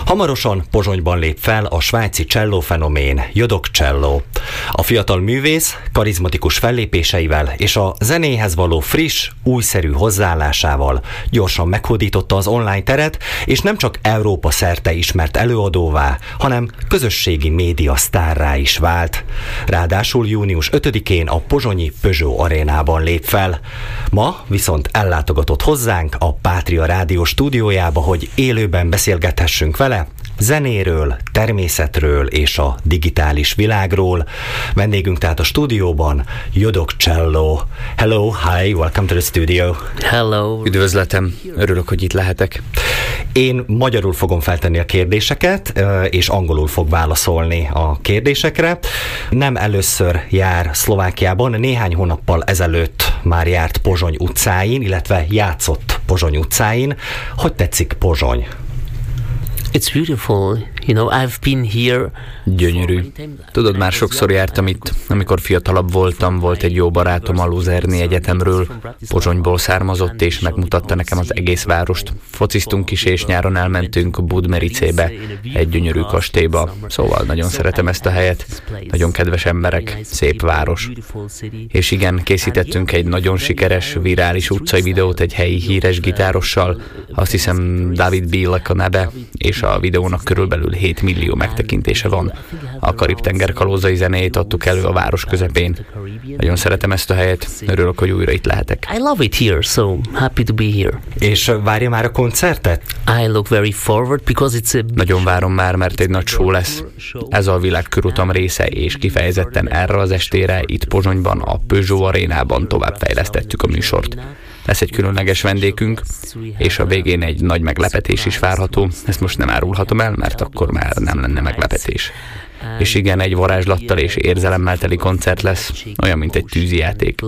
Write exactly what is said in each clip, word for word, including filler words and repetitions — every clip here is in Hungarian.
Hamarosan Pozsonyban lép fel a svájci csellófenomén, Jodok Cselló. A fiatal művész karizmatikus fellépéseivel és a zenéhez való friss, újszerű hozzáállásával gyorsan meghódította az online teret, és nem csak Európa szerte ismert előadóvá, hanem közösségi média sztárrá is vált. Ráadásul június ötödikén a pozsonyi Peugeot arénában lép fel. Ma viszont ellátogatott hozzánk a Pátria Rádió stúdiójába, hogy élőben beszélgethessünk vele zenéről, természetről és a digitális világról. Vendégünk tehát a stúdióban Jodok Cselló. Hello, hi, welcome to the studio. Hello. Üdvözletem, örülök, hogy itt lehetek. Én magyarul fogom feltenni a kérdéseket, és angolul fog válaszolni a kérdésekre. Nem először jár Szlovákiában, néhány hónappal ezelőtt már járt Pozsony utcáin, illetve játszott Pozsony utcáin. Hogy tetszik Pozsony? It's beautiful, you know, I've been here. Gyönyörű. Tudod, már sokszor jártam itt. Amikor fiatalabb voltam, volt egy jó barátom a Luzerni Egyetemről, Pozsonyból származott, és megmutatta nekem az egész várost. Fociztunk is, és nyáron elmentünk Budmericébe, egy gyönyörű kastélyba. Szóval nagyon szeretem ezt a helyet. Nagyon kedves emberek, szép város. És igen, készítettünk egy nagyon sikeres, virális utcai videót egy helyi híres gitárossal. Azt hiszem David Bílek a neve, és a videónak körülbelül hét millió megtekintése van. A Karib-tenger kalózai zenéjét adtuk elő a város közepén. Nagyon szeretem ezt a helyet, örülök, hogy újra itt lehetek. I love it here, so happy to be here. És várja már a koncertet? I look very forward because it's a... Nagyon várom már, mert egy nagy show lesz. Ez a világkörutam része, és kifejezetten erre az estére itt Pozsonyban, a Peugeot arénában továbbfejlesztettük a műsort. Lesz egy különleges vendégünk, és a végén egy nagy meglepetés is várható. Ezt most nem árulhatom el, mert akkor már nem lenne meglepetés. És igen, egy varázslattal és érzelemmel teli koncert lesz, olyan, mint egy tűzijáték.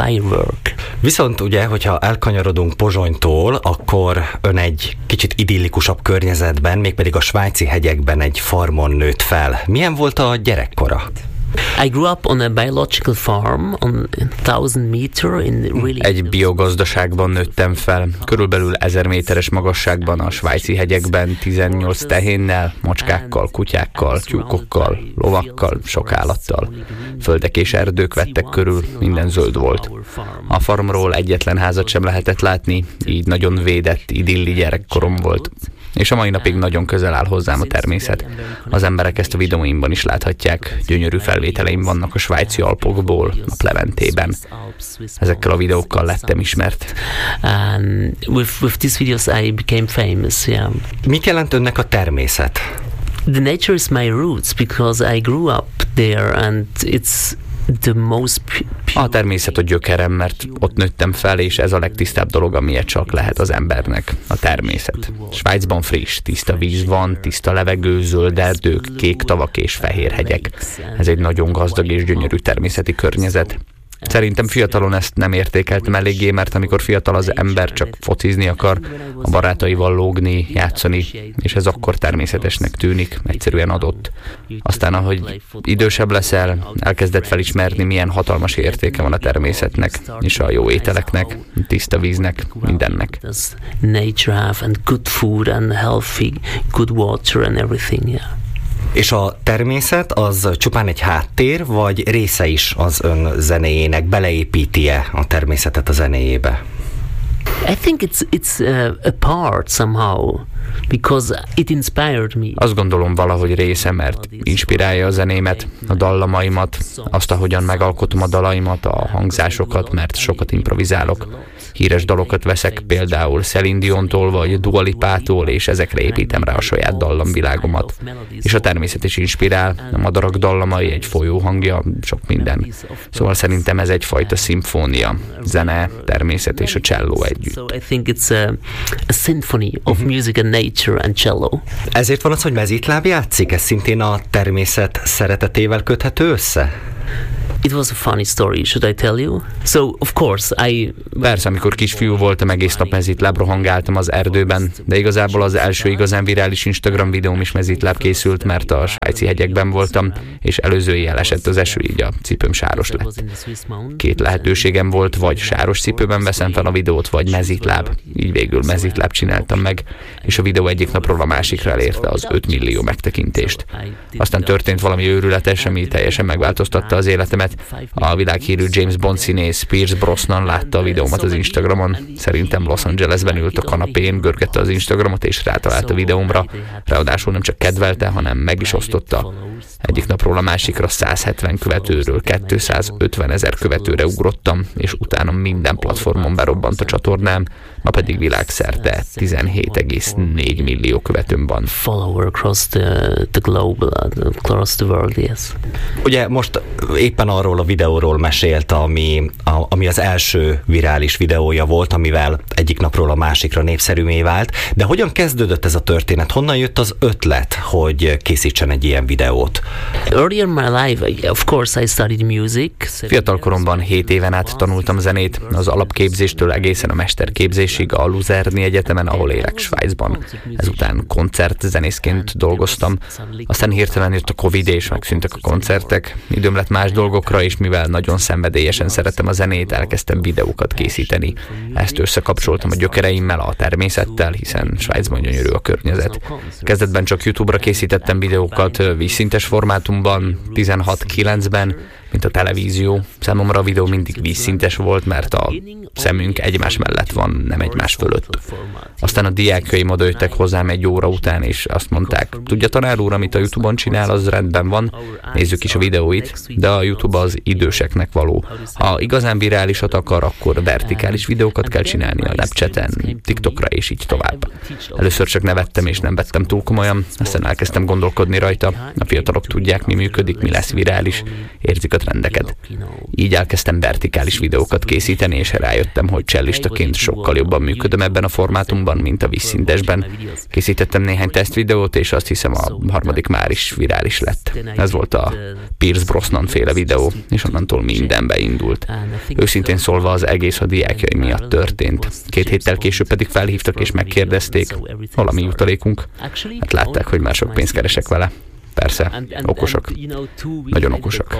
Viszont ugye, hogyha elkanyarodunk Pozsonytól, akkor ön egy kicsit idillikusabb környezetben, mégpedig a svájci hegyekben egy farmon nőtt fel. Milyen volt a gyerekkora? I grew up on a biological farm on thousand meter in really... Egy biogazdaságban nőttem fel, körülbelül ezer méteres magasságban a svájci hegyekben, tizennyolc tehénnel, macskákkal, kutyákkal, tyúkokkal, lovakkal, sok állattal. Földek és erdők vettek körül, minden zöld volt. A farmról egyetlen házat sem lehetett látni, így nagyon védett, idilli gyerekkorom volt. És a mai napig nagyon közel áll hozzám a természet. Az emberek ezt a videóimban is láthatják. Gyönyörű felvételeim vannak a svájci Alpokból, a Pleventében. Ezekkel a videókkal lettem ismert. Um, with, with these videos I became famous, yeah. Mit jelent önnek a természet? The nature is my roots because I grew up there and it's the most a természet a gyökerem, mert ott nőttem fel, és ez a legtisztább dolog, amilyet csak lehet az embernek, a természet. Svájcban friss, tiszta víz van, tiszta levegő, zöld erdők, kék tavak és fehér hegyek. Ez egy nagyon gazdag és gyönyörű természeti környezet. Szerintem fiatalon ezt nem értékeltem eléggé, mert amikor fiatal az ember csak focizni akar, a barátaival lógni, játszani, és ez akkor természetesnek tűnik, egyszerűen adott. Aztán, ahogy idősebb leszel, elkezded felismerni, milyen hatalmas értéke van a természetnek, és a jó ételeknek, tiszta víznek, mindennek. Nature have and good food and healthy, good water and everything, yeah. És a természet az csupán egy háttér, vagy része is az ön zenéjének? Beleépíti-e a természetet a zenéjébe? I think it's it's a, a part somehow because it inspired me. Azt gondolom valahogy része, mert inspirálja a zenémet, a dallamaimat, azt, ahogyan megalkotom a dalaimat, a hangzásokat, mert sokat improvizálok. Híres dalokat veszek, például Celine Diontól vagy Dua Lipától, és ezekre építem rá a saját dallamvilágomat. És a természet is inspirál, a madarak dallamai, egy folyó hangja, sok minden. Szóval szerintem ez egyfajta szimfónia, zene, természet és a cselló együtt. So I think it's a, a symphony of music and nature and cello. Ezért van az, hogy mezítláb játszik? Ez szintén a természet szeretetével köthető össze? It was a funny story, should I tell you? So, of course, I... Persze, amikor kisfiú voltam, egész nap mezitláb rohangáltam az erdőben, de igazából az első igazán virális Instagram videóm is mezitláb készült, mert a svájci hegyekben voltam, és előző éjjel esett az eső, így a cipőm sáros lett. Két lehetőségem volt, vagy sáros cipőben veszem fel a videót, vagy mezitláb. Így végül mezitláb csináltam meg, és a videó egyik napról a másikra elérte az öt millió megtekintést. Aztán történt valami őrületes, ami teljesen megváltoztatta az életemet. A világhírű James Bond színész Pierce Brosnan látta a videómat az Instagramon. Szerintem Los Angelesben ült a kanapén, görgette az Instagramot és rátalált a videómra. Ráadásul nem csak kedvelte, hanem meg is osztotta. Egyik napról a másikra száz hetven követőről kétszázötven ezer követőre ugrottam, és utána minden platformon berobbant a csatornám, ma pedig világszerte tizenhét egész négy millió követőm van. Follower across the, the globe, across the world, yes. Ugye most éppen arról a videóról mesélt, ami, a, ami az első virális videója volt, amivel egyik napról a másikra népszerűvé vált. De hogyan kezdődött ez a történet? Honnan jött az ötlet, hogy készítsen egy ilyen videót? Earlier in my life, of course, I studied music. Fiatal koromban hét éven át tanultam zenét, az alapképzéstől egészen a mesterképzésig a Luzerni Egyetemen, ahol élek Svájcban. Ezután koncertzenészként dolgoztam. Aztán hirtelen jött a Covid, és megszűntek a koncertek. Időm lett más dolgokra, és mivel nagyon szenvedélyesen szerettem a zenét, elkezdtem videókat készíteni. Ezt összekapcsoltam a gyökereimmel, a természettel, hiszen Svájcban gyönyörű a környezet. Kezdetben csak YouTube-ra készítettem videókat vízszintes formátumban, tizenhat kilencben, mint a televízió. Számomra a videó mindig vízszintes volt, mert a szemünk egymás mellett van, nem egymás fölött. Aztán a diákjaim odajöttek hozzám egy óra után, és azt mondták, tudja tanár úr, amit a YouTube-on csinál, az rendben van, nézzük is a videóit, de a YouTube az időseknek való. Ha igazán virálisat akar, akkor vertikális videókat kell csinálni a Snapchaten, TikTokra és így tovább. Először csak nevettem és nem vettem túl komolyan, aztán elkezdtem gondolkodni rajta. A fiatalok tudják, mi működik, mi lesz virális, érzik a trendeket. Így elkezdtem vertikális videókat készíteni, és rájöttem, hogy cellistaként sokkal jobban működöm ebben a formátumban, mint a vízszintesben. Készítettem néhány tesztvideót, és azt hiszem a harmadik már is virális lett. Ez volt a Pierce Brosnan féle videó, és onnantól minden beindult. Őszintén szólva az egész a diákjai miatt történt. Két héttel később pedig felhívtak és megkérdezték, hol a mi jutalékunk. Hát látták, hogy már sok pénzt keresek vele. Persze, okosak. Nagyon okosak.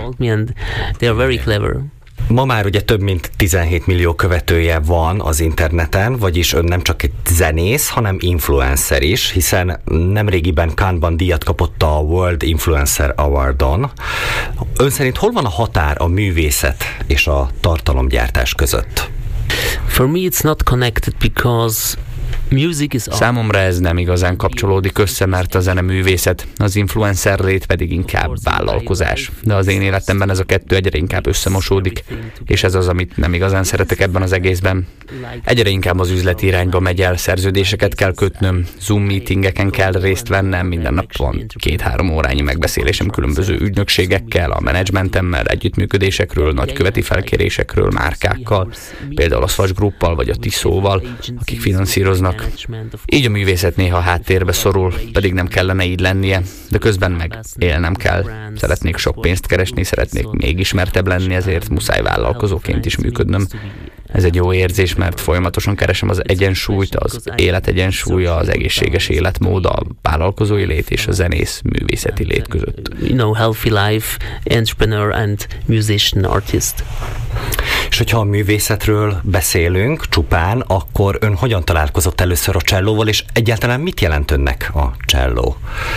Ma már ugye több mint tizenhét millió követője van az interneten, vagyis ön nem csak egy zenész, hanem influencer is, hiszen nemrégiben Cannes-ban díjat kapott a World Influencer Awardon. Ön szerint hol van a határ a művészet és a tartalomgyártás között? For me it's not connected because Számomra ez nem igazán kapcsolódik össze, mert a zene művészet, az influencer lét pedig inkább vállalkozás. De az én életemben ez a kettő egyre inkább összemosódik, és ez az, amit nem igazán szeretek ebben az egészben. Egyre inkább az üzleti irányba megy el, szerződéseket kell kötnöm, Zoom meetingeken kell részt vennem, minden nap van két-három órányi megbeszélésem különböző ügynökségekkel, a menedzsmentemmel, együttműködésekről, nagyköveti felkérésekről, márkákkal, például a Swatch Groupal vagy a Tissóval, akik finanszíroznak. Így a művészet néha háttérbe szorul, pedig nem kellene így lennie, de közben meg élnem kell. Szeretnék sok pénzt keresni, szeretnék még ismertebb lenni, ezért muszáj vállalkozóként is működnöm. Ez egy jó érzés, mert folyamatosan keresem az egyensúlyt, az élet egyensúlya, az egészséges életmód, a vállalkozói lét és a zenész művészeti lét között. You know, healthy life, entrepreneur and musician artist. És hogyha a művészetről beszélünk csupán, akkor ön hogyan találkozott először a csellóval, és egyáltalán mit jelent önnek a cselló?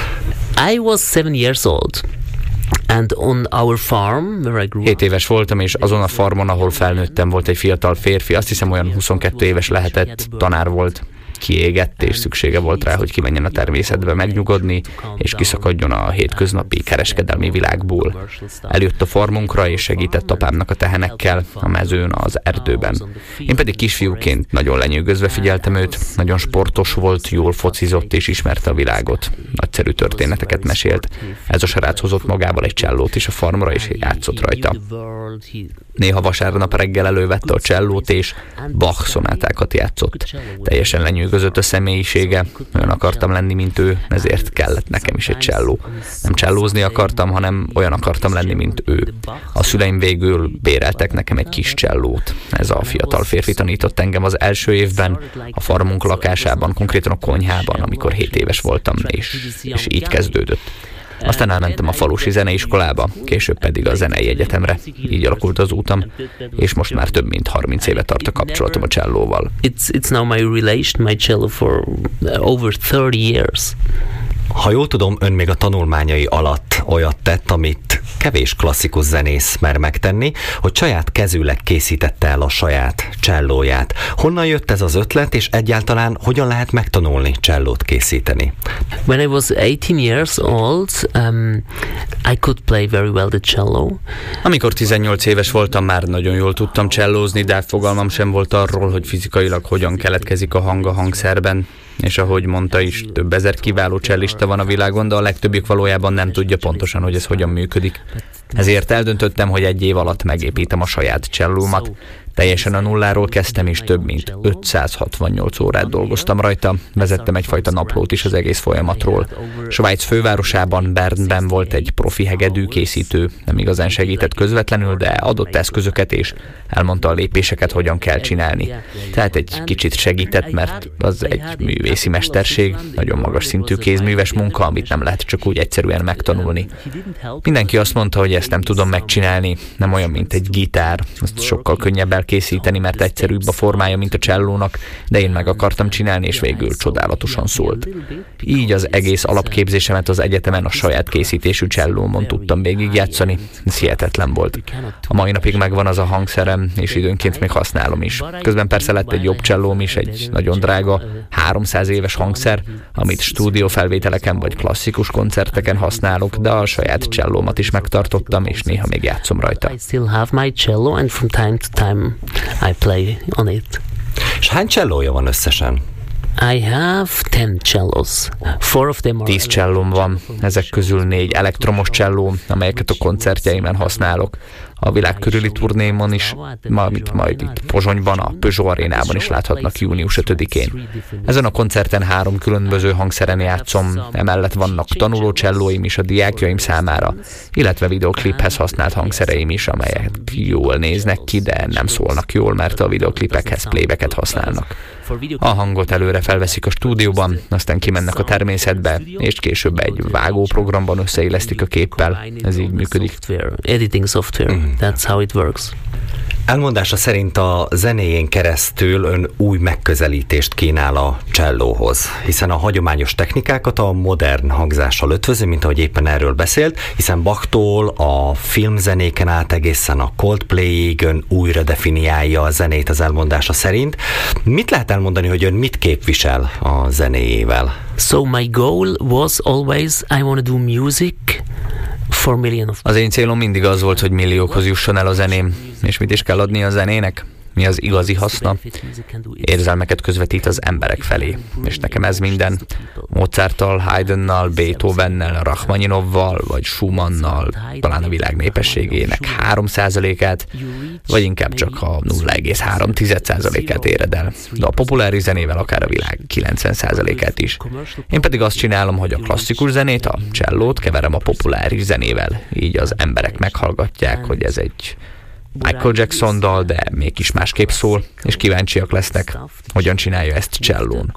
I was seven years old. And on our farm, where I grew up, Hét éves voltam, és azon a farmon, ahol felnőttem, volt egy fiatal férfi, azt hiszem olyan huszonkettő éves lehetett, tanár volt, kiégett, és szüksége volt rá, hogy kimenjen a természetbe megnyugodni, és kiszakadjon a hétköznapi kereskedelmi világból. Eljött a farmunkra, és segített apámnak a tehenekkel, a mezőn, az erdőben. Én pedig kisfiúként nagyon lenyűgözve figyeltem őt, nagyon sportos volt, jól focizott, és ismerte a világot. Nagyszerű történeteket mesélt. Ez a srác hozott magával egy csellót is a farmra, és játszott rajta. Néha vasárnap reggel elővette a csellót, és Bach szonátákat játszott. Teljesen lenyűgözve lenyűgözött a személyisége, olyan akartam lenni, mint ő, ezért kellett nekem is egy cselló. Nem csellózni akartam, hanem olyan akartam lenni, mint ő. A szüleim végül béreltek nekem egy kis csellót. Ez a fiatal férfi tanított engem az első évben, a farmunk lakásában, konkrétan a konyhában, amikor hét éves voltam, és, és így kezdődött. Aztán elmentem a falusi zeneiskolába, később pedig a zenei egyetemre. Így alakult az útam, és most már több mint harminc éve tart a kapcsolatom a csellóval. It's, it's now my relation, my cello for over thirty years. Ha jól tudom, ön még a tanulmányai alatt olyat tett, amit kevés klasszikus zenész mer megtenni, hogy saját kezűleg készítette el a saját csellóját. Honnan jött ez az ötlet, és egyáltalán hogyan lehet megtanulni csellót készíteni? When I was eighteen years old, um, I could play very well the cello. Amikor tizennyolc éves voltam, már nagyon jól tudtam csellózni, de fogalmam sem volt arról, hogy fizikailag hogyan keletkezik a hang a hangszerben. És ahogy mondta is, több ezer kiváló csellista van a világon, de a legtöbbjük valójában nem tudja pontosan, hogy ez hogyan működik. Ezért eldöntöttem, hogy egy év alatt megépítem a saját csellómat. Teljesen a nulláról kezdtem, és több mint ötszázhatvannyolc órát dolgoztam rajta. Vezettem egyfajta naplót is az egész folyamatról. Svájc fővárosában, Bernben volt egy profi hegedűkészítő, nem igazán segített közvetlenül, de adott eszközöket, és elmondta a lépéseket, hogyan kell csinálni. Tehát egy kicsit segített, mert az egy művészi mesterség, nagyon magas szintű kézműves munka, amit nem lehet csak úgy egyszerűen megtanulni. Mindenki azt mondta, hogy ezt nem tudom megcsinálni, nem olyan, mint egy gitár, azt sokkal könnyebb elkészíteni, mert egyszerűbb a formája, mint a csellónak, de én meg akartam csinálni, és végül csodálatosan szólt. Így az egész alapképzésemet az egyetemen a saját készítésű csellómon tudtam végigjátszani, ez hihetetlen volt. A mai napig megvan az a hangszerem, és időnként még használom is. Közben persze lett egy jobb csellóm is, egy nagyon drága, háromszáz éves hangszer, amit stúdiófelvételeken vagy klasszikus koncerteken használok, de a saját csellómat is megtartottam, és néha még játszom rajta. I still have my cello, and from time to time I play on it. És hány csellója van összesen? I have ten cellos. Four of them are... Tíz csellóm van, ezek közül négy elektromos cselló, amelyeket a koncertjeimen használok. A világ körüli turnémon is, amit majd itt Pozsonyban, a Peugeot arénában is láthatnak június ötödikén. Ezen a koncerten három különböző hangszeren játszom, emellett vannak tanuló csellóim is a diákjaim számára, illetve videokliphez használt hangszereim is, amelyek jól néznek ki, de nem szólnak jól, mert a videoklipekhez playbacket használnak. A hangot előre felveszik a stúdióban, aztán kimennek a természetbe, és később egy vágóprogramban összeillesztik a képpel. Ez így működik. Editing software. That's how it works. Elmondása szerint a zenéjén keresztül ön új megközelítést kínál a csellóhoz, hiszen a hagyományos technikákat a modern hangzással ötvözi, mint ahogy éppen erről beszélt, hiszen Bachtól a filmzenéken át egészen a Coldplayig ön újra definiálja a zenét az elmondása szerint. Mit lehet elmondani, hogy ön mit képvisel a zenéjével? So my goal was always I want to do music for million of... Az én célom mindig az volt, hogy milliókhoz jusson el a zeném. És mit is kell adni a zenének? Mi az igazi haszna? Érzelmeket közvetít az emberek felé. És nekem ez minden. Mozarttal, Haydnnal, Beethovennel, Rachmaninovval, vagy Schumannnal, talán a világ népességének három százalékát, vagy inkább csak a nulla egész három százalékát éred el. De a populáris zenével akár a világ kilencven százalékát is. Én pedig azt csinálom, hogy a klasszikus zenét, a csellót keverem a populáris zenével. Így az emberek meghallgatják, hogy ez egy Michael Jackson dal, de mégis másképp szól, és kíváncsiak lesznek, hogyan csinálja ezt csellón.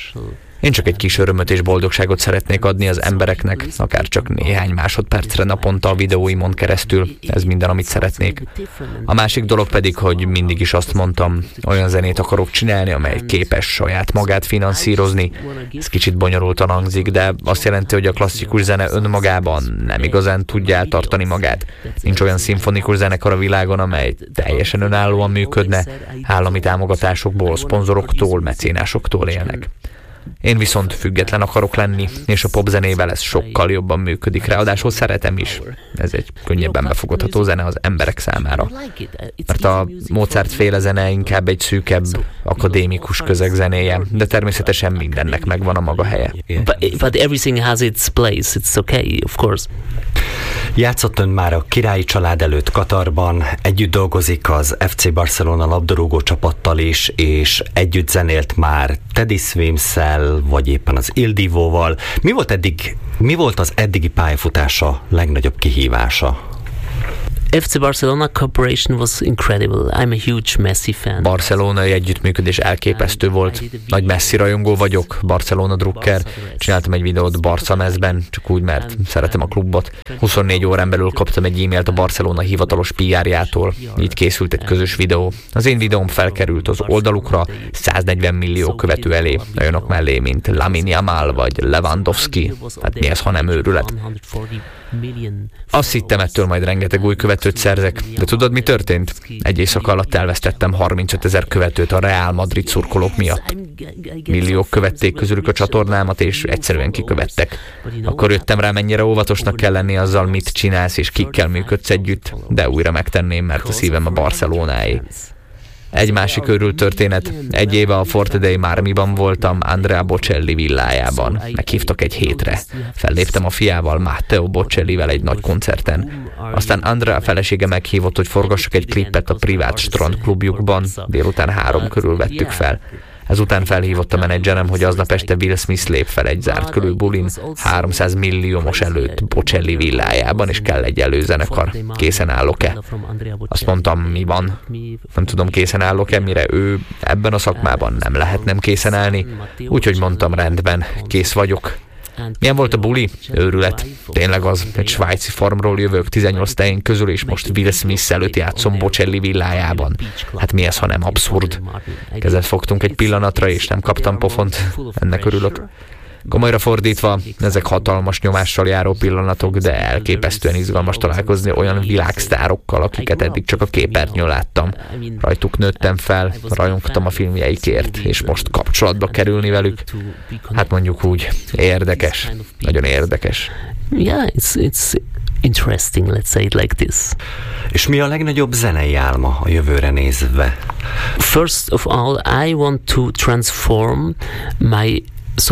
Én csak egy kis örömöt és boldogságot szeretnék adni az embereknek, akár csak néhány másodpercre naponta a videóimon keresztül, ez minden, amit szeretnék. A másik dolog pedig, hogy mindig is azt mondtam, olyan zenét akarok csinálni, amely képes saját magát finanszírozni. Ez kicsit bonyolultan hangzik, de azt jelenti, hogy a klasszikus zene önmagában nem igazán tudja eltartani magát. Nincs olyan szimfonikus zenekar a világon, amely teljesen önállóan működne, állami támogatásokból, szponzoroktól, mecénásoktól élnek. Én viszont független akarok lenni, és a popzenével ez sokkal jobban működik, ráadásul szeretem is. Ez egy könnyebben befogadható zene az emberek számára. Mert a Mozart féle zene inkább egy szűkebb, akadémikus közeg zenéje, de természetesen mindennek megvan a maga helye. But, but everything has its place, it's okay, of course. Játszott ön már a királyi család előtt Katarban, együtt dolgozik az ef cé Barcelona labdarúgó csapattal is, és együtt zenélt már Teddy Swims-szel, vagy éppen az Il Divo-val. Mi volt eddig, mi volt az eddigi pályafutása legnagyobb kihívása? ef cé Barcelona cooperation was incredible. I'm a huge Messi fan. Barcelonai együttműködés elképesztő volt. Nagy Messi rajongó vagyok, Barcelona drukker. Csináltam egy videót Barcamezben, csak úgy, mert szeretem a klubot. huszonnégy órán belül kaptam egy e-mailt a Barcelona hivatalos pé er-jától. Így készült egy közös videó. Az én videóm felkerült az oldalukra száznegyven millió követő elé, olyanok mellé, mint Lamine Yamal vagy Lewandowski. Hát mi ez, ha nem őrület? Azt hittem, ettől majd rengeteg új követőt szerzek, de tudod, mi történt? Egy éjszaka alatt elvesztettem harmincötezer követőt a Real Madrid szurkolók miatt. Milliók követték közülük a csatornámat, és egyszerűen kikövettek. Akkor jöttem rá, mennyire óvatosnak kell lenni azzal, mit csinálsz és kikkel működsz együtt, de újra megtenném, mert a szívem a Barcelonáé. Egy másik őrült történet. Egy éve a Forte dei Marmiban voltam, Andrea Bocelli villájában. Meghívtak egy hétre. Felléptem a fiával, Matteo Bocellivel egy nagy koncerten. Aztán Andrea felesége meghívott, hogy forgassak egy klippet a privát strandklubjukban. Délután három körül vettük fel. Ezután felhívott a menedzserem, hogy aznap este Will Smith lép fel egy zárt körül bulin, háromszáz milliómos előtt Bocelli villájában, és kell egy előzenekar. Készen állok-e? Azt mondtam, mi van? Nem tudom, készen állok-e, mire ő ebben a szakmában nem lehet nem készen állni. Úgyhogy mondtam, rendben, kész vagyok. Milyen volt a buli? Őrület. Tényleg az, egy svájci farmról jövök tizennyolc tején közül, és most Will Smith előtt játszom Bocelli villájában. Hát mi ez, ha nem abszurd? Kezet fogtunk egy pillanatra, és nem kaptam pofont. Ennek örülök. Komolyra fordítva, ezek hatalmas nyomással járó pillanatok, de elképesztően izgalmas találkozni olyan világsztárokkal, akiket eddig csak a képernyőn láttam. Rajtuk nőttem fel, rajongtam a filmjeikért, és most kapcsolatba kerülni velük. Hát mondjuk úgy, érdekes, nagyon érdekes. Yeah, it's, it's interesting, let's say it like this. És mi a legnagyobb zenei álma a jövőre nézve? First of all, I want to transform my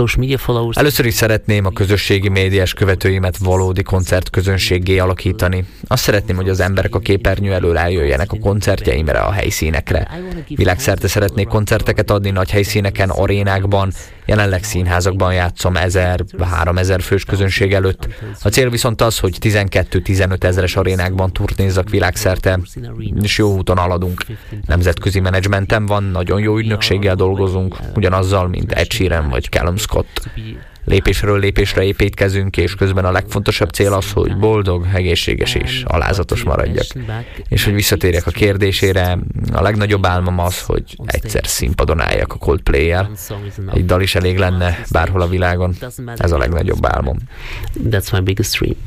Először is szeretném a közösségi médiás követőimet valódi koncertközönséggé alakítani. Azt szeretném, hogy az emberek a képernyő elől eljöjjenek a koncertjeimre, a helyszínekre. Világszerte szeretnék koncerteket adni nagy helyszíneken, arénákban, jelenleg színházakban játszom ezer-háromezer fős közönség előtt. A cél viszont az, hogy tizenkettő-tizenöt ezeres arénákban turnézzak világszerte, és jó úton haladunk. Nemzetközi menedzsmentem van, nagyon jó ügynökséggel dolgozunk, ugyanazzal, mint Ed Sheeran vagy Callum Scott. Lépésről lépésre építkezünk, és közben a legfontosabb cél az, hogy boldog, egészséges és alázatos maradjak. És hogy visszatérjek a kérdésére, a legnagyobb álmom az, hogy egyszer színpadon álljak a Coldplay-jel. Egy dal is elég lenne bárhol a világon. Ez a legnagyobb álmom. That's my biggest dream.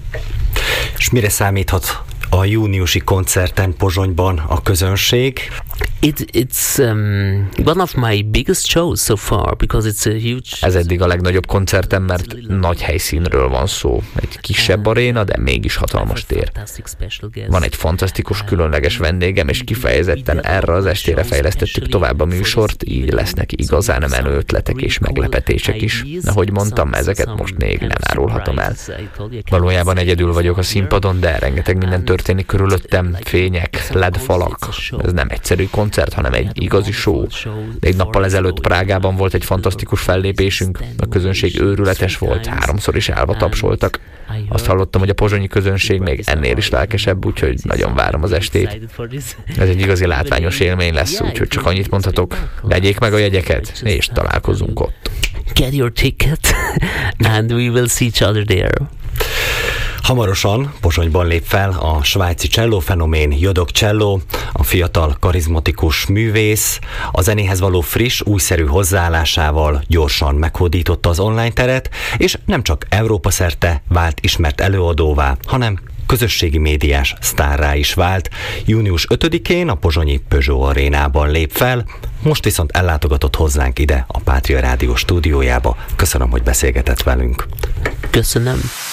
És mire számíthat a júniusi koncerten Pozsonyban a közönség? It, it's um, one of my biggest shows so far, because it's a huge... Ez eddig a legnagyobb koncertem, mert nagy helyszínről van szó. Egy kisebb aréna, de mégis hatalmas tér. Van egy fantasztikus, különleges vendégem, és kifejezetten erre az estére fejlesztettük tovább a műsort, így lesznek igazán menő ötletek és meglepetések is. Ahogy mondtam, ezeket most még nem árulhatom el. Valójában egyedül vagyok a színpadon, de rengeteg minden történik körülöttem, fények, el é dé falak. Ez nem egyszerű koncert, hanem egy igazi show. Négy nappal ezelőtt Prágában volt egy fantasztikus fellépésünk, a közönség őrületes volt, háromszor is állva tapsoltak. Azt hallottam, hogy a pozsonyi közönség még ennél is lelkesebb, úgyhogy nagyon várom az estét. Ez egy igazi látványos élmény lesz, úgyhogy csak annyit mondhatok, vegyék meg a jegyeket, és találkozunk ott. Get your ticket, and we will see each other there. Hamarosan Pozsonyban lép fel a svájci csellófenomén Jodok Cselló, a fiatal karizmatikus művész, a zenéhez való friss, újszerű hozzáállásával gyorsan meghódította az online teret, és nem csak Európa szerte vált ismert előadóvá, hanem közösségi médiás sztárrá is vált. június ötödikén a pozsonyi Peugeot arénában lép fel, most viszont ellátogatott hozzánk ide a Pátria Rádió stúdiójába. Köszönöm, hogy beszélgetett velünk. Köszönöm.